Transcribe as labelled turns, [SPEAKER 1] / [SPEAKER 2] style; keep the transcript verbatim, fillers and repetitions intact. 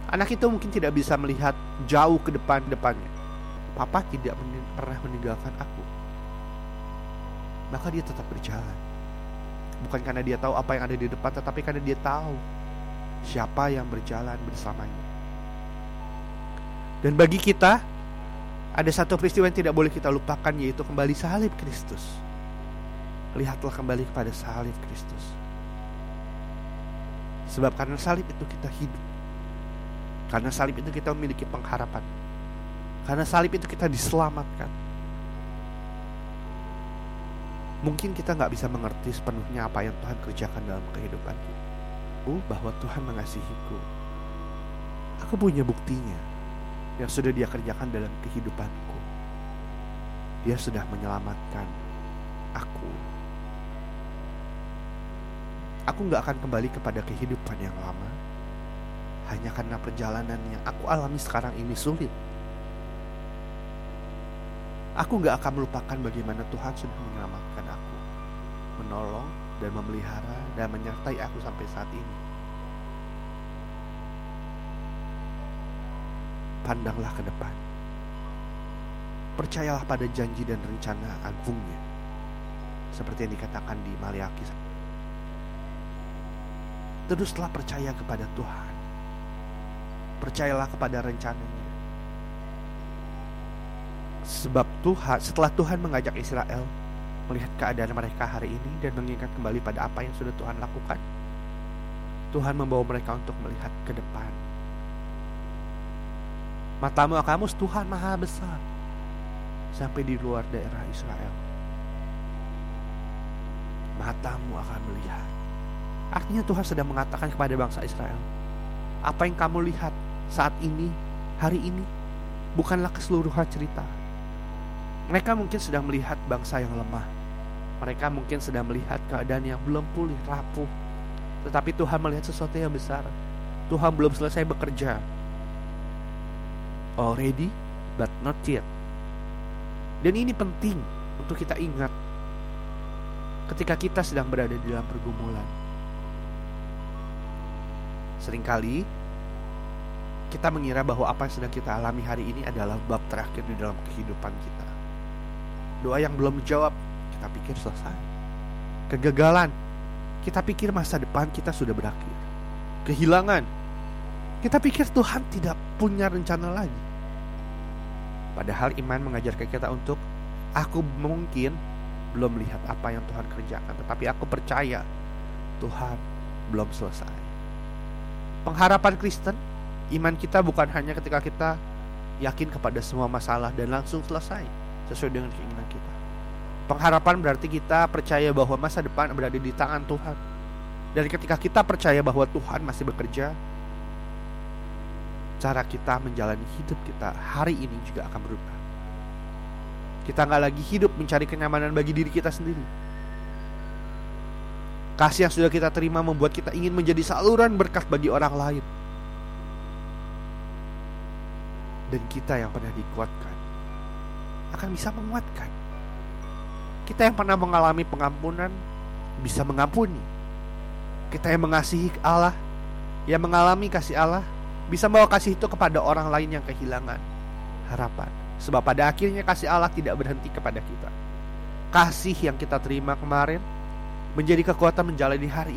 [SPEAKER 1] Anak itu mungkin tidak bisa melihat jauh ke depan-depannya. Papa tidak men- pernah meninggalkan aku. Maka dia tetap berjalan. Bukan karena dia tahu apa yang ada di depan, tetapi karena dia tahu siapa yang berjalan bersamanya. Dan bagi kita, ada satu peristiwa yang tidak boleh kita lupakan, yaitu kembali salib Kristus. Lihatlah kembali kepada salib Kristus. Sebab karena salib itu kita hidup. Karena salib itu kita memiliki pengharapan. Karena salib itu kita diselamatkan. Mungkin kita gak bisa mengerti sepenuhnya apa yang Tuhan kerjakan dalam kehidupan kita. Oh, bahwa Tuhan mengasihiku. Aku punya buktinya yang sudah Dia kerjakan dalam kehidupanku. Dia sudah menyelamatkan aku. Aku gak akan kembali kepada kehidupan yang lama hanya karena perjalanan yang aku alami sekarang ini sulit. Aku gak akan melupakan bagaimana Tuhan sudah menyelamatkan aku, menolong dan memelihara dan menyertai aku sampai saat ini. Pandanglah ke depan. Percayalah pada janji dan rencana agungnya, seperti yang dikatakan di Maliaki. Teruslah percaya kepada Tuhan. Percayalah kepada rencananya. Sebab Tuhan, setelah Tuhan mengajak Israel melihat keadaan mereka hari ini dan mengingat kembali pada apa yang sudah Tuhan lakukan, Tuhan membawa mereka untuk melihat ke depan. Matamu akan Tuhan maha besar sampai di luar daerah Israel. Matamu akan melihat. Artinya Tuhan sedang mengatakan kepada bangsa Israel, apa yang kamu lihat saat ini, hari ini, bukanlah keseluruhan cerita. Mereka mungkin sedang melihat bangsa yang lemah. Mereka mungkin sedang melihat keadaan yang belum pulih, rapuh. Tetapi Tuhan melihat sesuatu yang besar. Tuhan belum selesai bekerja. Already, but not yet. Dan ini penting untuk kita ingat ketika kita sedang berada di dalam pergumulan. Seringkali kita mengira bahwa apa yang sedang kita alami hari ini adalah bab terakhir di dalam kehidupan kita. Doa yang belum dijawab, kita pikir selesai. Kegagalan, kita pikir masa depan kita sudah berakhir. Kehilangan, kita pikir Tuhan tidak punya rencana lagi. Padahal iman mengajarkan kita untuk, aku mungkin belum melihat apa yang Tuhan kerjakan, tetapi aku percaya Tuhan belum selesai. Pengharapan Kristen, iman kita bukan hanya ketika kita yakin kepada semua masalah dan langsung selesai sesuai dengan keinginan kita. Pengharapan berarti kita percaya bahwa masa depan berada di tangan Tuhan. Dan ketika kita percaya bahwa Tuhan masih bekerja, cara kita menjalani hidup kita hari ini juga akan berubah. Kita gak lagi hidup mencari kenyamanan bagi diri kita sendiri. Kasih yang sudah kita terima membuat kita ingin menjadi saluran berkat bagi orang lain. Dan kita yang pernah dikuatkan akan bisa menguatkan. Kita yang pernah mengalami pengampunan bisa mengampuni. Kita yang mengasihi Allah, yang mengalami kasih Allah, bisa membawa kasih itu kepada orang lain yang kehilangan harapan. Sebab pada akhirnya kasih Allah tidak berhenti kepada kita. Kasih yang kita terima kemarin menjadi kekuatan menjalani hari